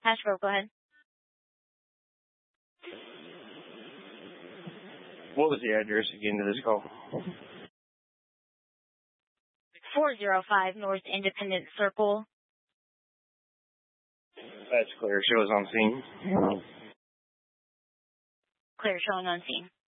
Hashbro, go ahead. What was the address again to this call? 405 North Independence Circle. That's clear. Show us on scene. Clear, showing on scene.